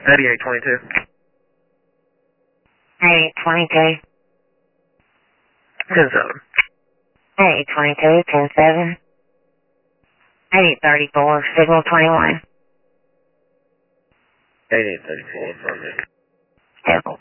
8822. 8822. 107. 8822, 107. 8834, signal 21. 8834, affirmative. 10-4.